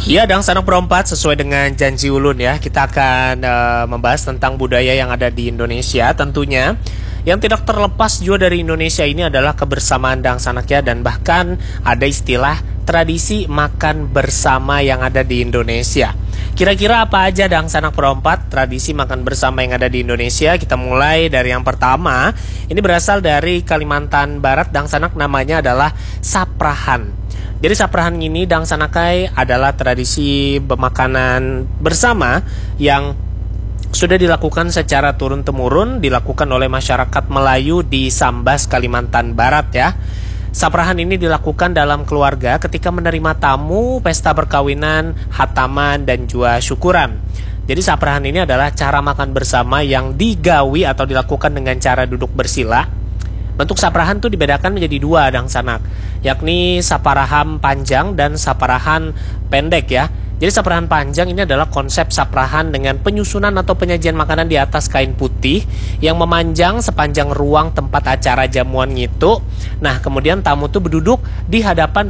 Iya, Dang Sanak Perempat, sesuai dengan janji Ulun ya, kita akan membahas tentang budaya yang ada di Indonesia. Tentunya yang tidak terlepas juga dari Indonesia ini adalah kebersamaan Dang Sanak ya, dan bahkan ada istilah tradisi makan bersama yang ada di Indonesia. Kira-kira apa aja Dang Sanak Perempat tradisi makan bersama yang ada di Indonesia? Kita mulai dari yang pertama. Ini berasal dari Kalimantan Barat. Dang Sanak namanya adalah saprahan. Jadi saprahan ini Dang Sanakai adalah tradisi makanan bersama yang sudah dilakukan secara turun-temurun, dilakukan oleh masyarakat Melayu di Sambas, Kalimantan Barat ya. Saprahan ini dilakukan dalam keluarga ketika menerima tamu, pesta perkawinan, khataman, dan juga syukuran. Jadi saprahan ini adalah cara makan bersama yang digawi atau dilakukan dengan cara duduk bersila. Bentuk saprahan itu dibedakan menjadi dua Dang Sanak, yakni saparahan panjang dan saparahan pendek ya. Jadi saparahan panjang ini adalah konsep saprahan dengan penyusunan atau penyajian makanan di atas kain putih yang memanjang sepanjang ruang tempat acara jamuan gitu. Nah, kemudian tamu tuh berduduk di hadapan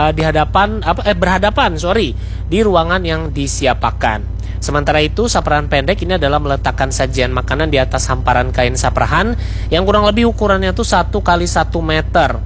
di ruangan yang disiapakan. Sementara itu, saprahan pendek ini adalah meletakkan sajian makanan di atas hamparan kain saprahan yang kurang lebih ukurannya itu 1 kali 1 meter.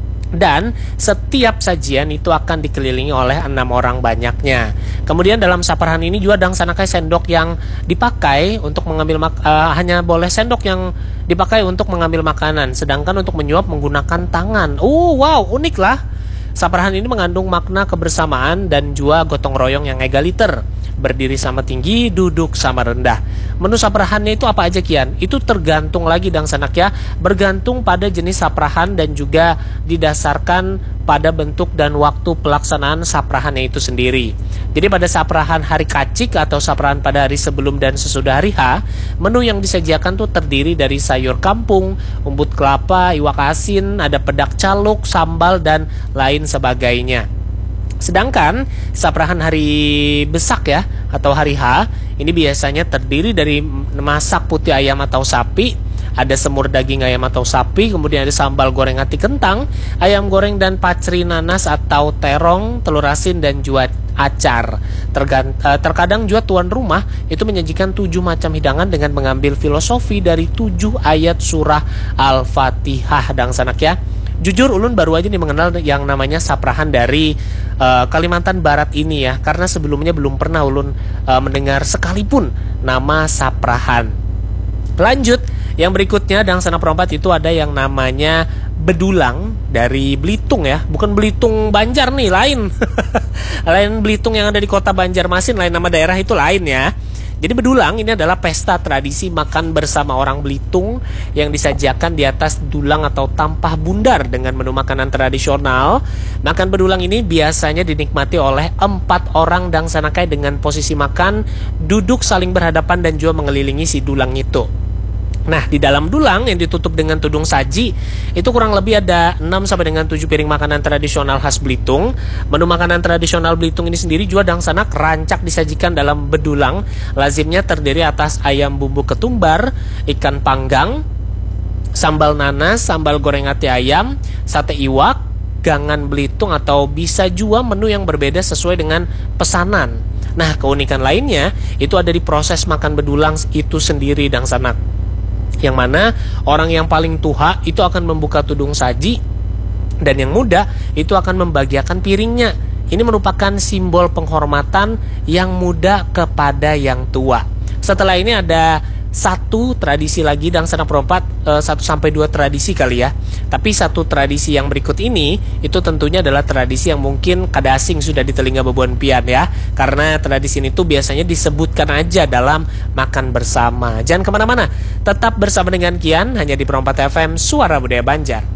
Dan setiap sajian itu akan dikelilingi oleh 6 orang banyaknya. Kemudian dalam saprahan ini juga Dang Sanakai sendok yang dipakai untuk mengambil hanya boleh sendok yang dipakai untuk mengambil makanan, sedangkan untuk menyuap menggunakan tangan. Wow, unik lah. Saprahan ini mengandung makna kebersamaan dan juga gotong royong yang egaliter. Berdiri sama tinggi, duduk sama rendah. Menu saprahannya itu apa aja Kian? Itu tergantung lagi Dang Sanak ya, bergantung pada jenis saprahan dan juga didasarkan pada bentuk dan waktu pelaksanaan saprahannya itu sendiri. Jadi pada saprahan hari kacik atau saprahan pada hari sebelum dan sesudah hari H, menu yang disajikan tuh terdiri dari sayur kampung, umbut kelapa, iwak asin, ada pedak caluk, sambal, dan lain sebagainya. Sedangkan saprahan hari besak ya atau hari H ini biasanya terdiri dari masak putih ayam atau sapi, ada semur daging ayam atau sapi, kemudian ada sambal goreng ati kentang, ayam goreng dan pacri nanas atau terong, telur asin, dan juga acar. Terkadang juga tuan rumah itu menyajikan 7 macam hidangan dengan mengambil filosofi dari 7 ayat surah Al-Fatihah Dang Sanak ya. Jujur Ulun baru aja nih mengenal yang namanya saprahan dari Kalimantan Barat ini ya, karena sebelumnya belum pernah Ulun mendengar sekalipun nama saprahan. Lanjut, yang berikutnya Dang Sanak Perempat itu ada yang namanya bedulang dari Belitung ya, bukan Belitung Banjar nih, lain. Lain Belitung yang ada di kota Banjarmasin, lain nama daerah itu lain ya. Jadi bedulang ini adalah pesta tradisi makan bersama orang Belitung yang disajikan di atas dulang atau tampah bundar dengan menu makanan tradisional. Makan bedulang ini biasanya dinikmati oleh 4 orang Dang Sanakai dengan posisi makan, duduk saling berhadapan dan juga mengelilingi si dulang itu. Nah, di dalam dulang yang ditutup dengan tudung saji itu kurang lebih ada 6 sampai dengan 7 piring makanan tradisional khas Belitung. Menu makanan tradisional Belitung ini sendiri juga Dang Sanak rancak disajikan dalam bedulang. Lazimnya terdiri atas ayam bumbu ketumbar, ikan panggang, sambal nanas, sambal goreng ati ayam, sate iwak, gangan Belitung, atau bisa juga menu yang berbeda sesuai dengan pesanan. Nah, keunikan lainnya itu ada di proses makan bedulang itu sendiri Dang Sanak, yang mana orang yang paling tua itu akan membuka tudung saji dan yang muda itu akan membagiakan piringnya. Ini merupakan simbol penghormatan yang muda kepada yang tua. Setelah ini ada satu tradisi lagi Dang Sanak Perempat, 1 sampai 2 tradisi kali ya. Tapi satu tradisi yang berikut ini itu tentunya adalah tradisi yang mungkin kada asing sudah di telinga Bebuan Pian ya, karena tradisi ini tuh biasanya disebutkan aja dalam makan bersama. Jangan kemana-mana, tetap bersama dengan Kian hanya di Perempat FM, Suara Budaya Banjar.